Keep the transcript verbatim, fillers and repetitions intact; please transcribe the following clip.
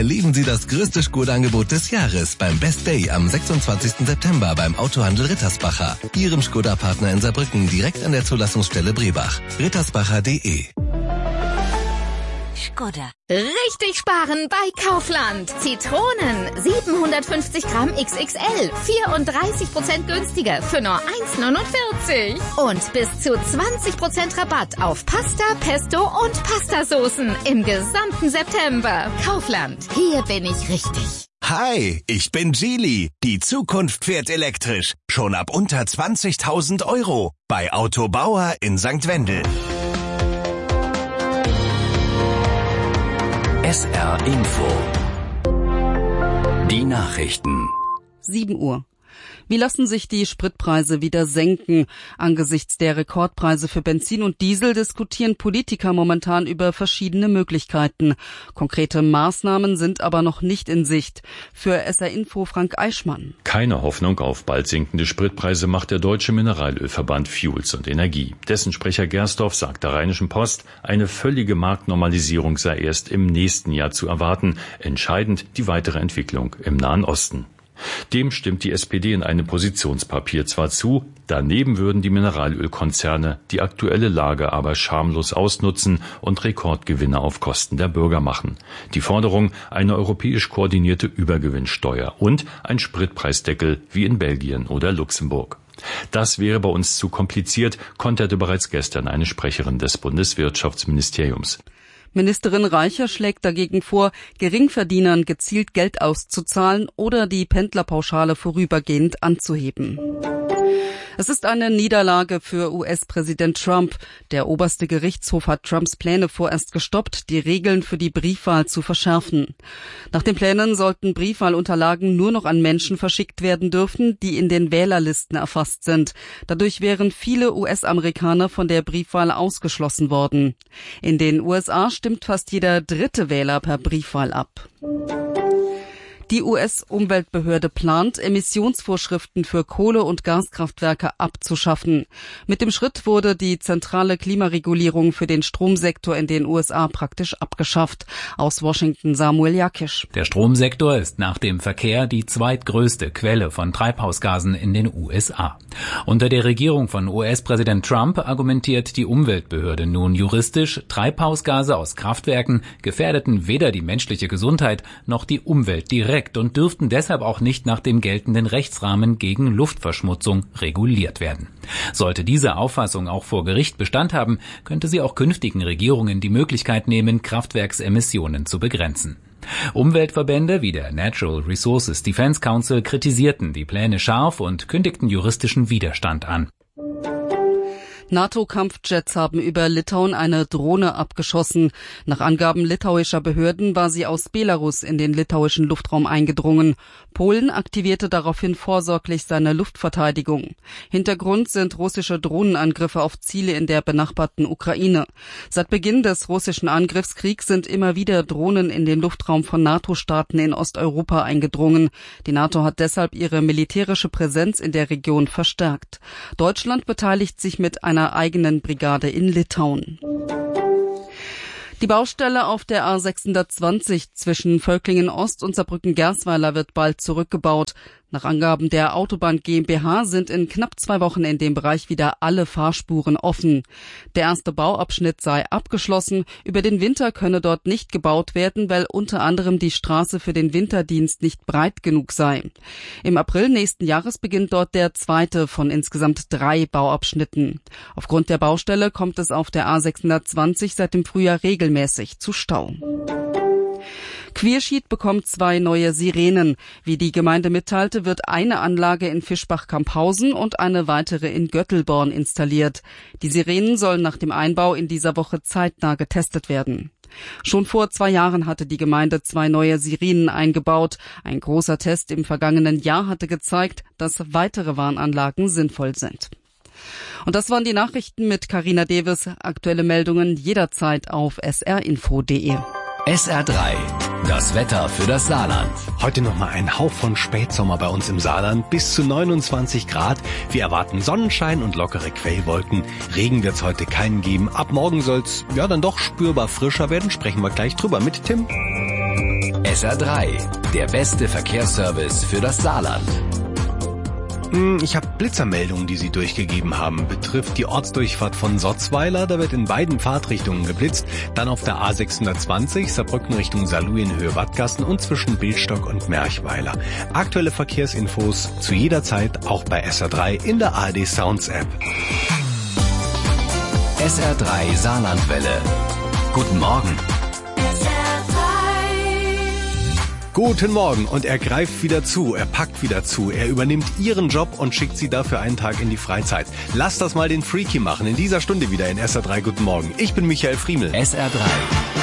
Erleben Sie das größte Skoda-Angebot des Jahres beim Best Day am sechsundzwanzigsten September beim Autohandel Rittersbacher. Ihrem Skoda-Partner in Saarbrücken direkt an der Zulassungsstelle Brebach. rittersbacher punkt de. Skoda. Richtig sparen bei Kaufland. Zitronen siebenhundertfünfzig Gramm X X L, vierunddreißig Prozent günstiger für nur eins neunundvierzig. Und bis zu zwanzig Prozent Rabatt auf Pasta, Pesto und Pastasoßen im gesamten September. Kaufland, hier bin ich richtig. Hi, ich bin Geely. Die Zukunft fährt elektrisch. Schon ab unter zwanzigtausend Euro. Bei Autobauer in Sankt Wendel. S R Info. Die Nachrichten. sieben Uhr. Wie lassen sich die Spritpreise wieder senken? Angesichts der Rekordpreise für Benzin und Diesel diskutieren Politiker momentan über verschiedene Möglichkeiten. Konkrete Maßnahmen sind aber noch nicht in Sicht. Für S R Info Frank Eichmann. Keine Hoffnung auf bald sinkende Spritpreise macht der Deutsche Mineralölverband Fuels und Energie. Dessen Sprecher Gersdorf sagt der Rheinischen Post, eine völlige Marktnormalisierung sei erst im nächsten Jahr zu erwarten. Entscheidend die weitere Entwicklung im Nahen Osten. Dem stimmt die S P D in einem Positionspapier zwar zu, daneben würden die Mineralölkonzerne die aktuelle Lage aber schamlos ausnutzen und Rekordgewinne auf Kosten der Bürger machen. Die Forderung, eine europäisch koordinierte Übergewinnsteuer und ein Spritpreisdeckel wie in Belgien oder Luxemburg. Das wäre bei uns zu kompliziert, konterte bereits gestern eine Sprecherin des Bundeswirtschaftsministeriums. Ministerin Reicher schlägt dagegen vor, Geringverdienern gezielt Geld auszuzahlen oder die Pendlerpauschale vorübergehend anzuheben. Es ist eine Niederlage für U S-Präsident Trump. Der oberste Gerichtshof hat Trumps Pläne vorerst gestoppt, die Regeln für die Briefwahl zu verschärfen. Nach den Plänen sollten Briefwahlunterlagen nur noch an Menschen verschickt werden dürfen, die in den Wählerlisten erfasst sind. Dadurch wären viele U S-Amerikaner von der Briefwahl ausgeschlossen worden. In den U S A stimmt fast jeder dritte Wähler per Briefwahl ab. Die U S-Umweltbehörde plant, Emissionsvorschriften für Kohle- und Gaskraftwerke abzuschaffen. Mit dem Schritt wurde die zentrale Klimaregulierung für den Stromsektor in den U S A praktisch abgeschafft. Aus Washington Samuel Jakisch. Der Stromsektor ist nach dem Verkehr die zweitgrößte Quelle von Treibhausgasen in den U S A. Unter der Regierung von U S-Präsident Trump argumentiert die Umweltbehörde nun juristisch, Treibhausgase aus Kraftwerken gefährdeten weder die menschliche Gesundheit noch die Umwelt direkt und dürften deshalb auch nicht nach dem geltenden Rechtsrahmen gegen Luftverschmutzung reguliert werden. Sollte diese Auffassung auch vor Gericht Bestand haben, könnte sie auch künftigen Regierungen die Möglichkeit nehmen, Kraftwerksemissionen zu begrenzen. Umweltverbände wie der Natural Resources Defense Council kritisierten die Pläne scharf und kündigten juristischen Widerstand an. NATO-Kampfjets haben über Litauen eine Drohne abgeschossen. Nach Angaben litauischer Behörden war sie aus Belarus in den litauischen Luftraum eingedrungen. Polen aktivierte daraufhin vorsorglich seine Luftverteidigung. Hintergrund sind russische Drohnenangriffe auf Ziele in der benachbarten Ukraine. Seit Beginn des russischen Angriffskriegs sind immer wieder Drohnen in den Luftraum von NATO-Staaten in Osteuropa eingedrungen. Die NATO hat deshalb ihre militärische Präsenz in der Region verstärkt. Deutschland beteiligt sich mit einer eigenen Brigade in Litauen. Die Baustelle auf der A sechshundertzwanzig zwischen Völklingen Ost und Saarbrücken-Gersweiler wird bald zurückgebaut. Nach Angaben der Autobahn GmbH sind in knapp zwei Wochen in dem Bereich wieder alle Fahrspuren offen. Der erste Bauabschnitt sei abgeschlossen. Über den Winter könne dort nicht gebaut werden, weil unter anderem die Straße für den Winterdienst nicht breit genug sei. Im April nächsten Jahres beginnt dort der zweite von insgesamt drei Bauabschnitten. Aufgrund der Baustelle kommt es auf der A sechshundertzwanzig seit dem Frühjahr regelmäßig zu Stau. Queerschied bekommt zwei neue Sirenen. Wie die Gemeinde mitteilte, wird eine Anlage in Fischbach-Kamphausen und eine weitere in Göttelborn installiert. Die Sirenen sollen nach dem Einbau in dieser Woche zeitnah getestet werden. Schon vor zwei Jahren hatte die Gemeinde zwei neue Sirenen eingebaut. Ein großer Test im vergangenen Jahr hatte gezeigt, dass weitere Warnanlagen sinnvoll sind. Und das waren die Nachrichten mit Carina Davis. Aktuelle Meldungen jederzeit auf s r info punkt de. S R drei. Das Wetter für das Saarland. Heute nochmal ein Hauch von Spätsommer bei uns im Saarland. Bis zu neunundzwanzig Grad. Wir erwarten Sonnenschein und lockere Quellwolken. Regen wird's heute keinen geben. Ab morgen soll's ja dann doch spürbar frischer werden. Sprechen wir gleich drüber mit Tim. S R drei, der beste Verkehrsservice für das Saarland. Ich habe Blitzermeldungen, die Sie durchgegeben haben. Betrifft die Ortsdurchfahrt von Sotzweiler. Da wird in beiden Fahrtrichtungen geblitzt. Dann auf der A sechshundertzwanzig, Saarbrücken Richtung Saarlouis in Höhe Wattgassen und zwischen Bildstock und Merchweiler. Aktuelle Verkehrsinfos zu jeder Zeit auch bei S R drei in der A R D Sounds App. S R drei Saarlandwelle. Guten Morgen. Guten Morgen, und er greift wieder zu, er packt wieder zu, er übernimmt Ihren Job und schickt Sie dafür einen Tag in die Freizeit. Lasst das mal den Freaky machen, in dieser Stunde wieder in S R drei Guten Morgen. Ich bin Michael Friemel. S R drei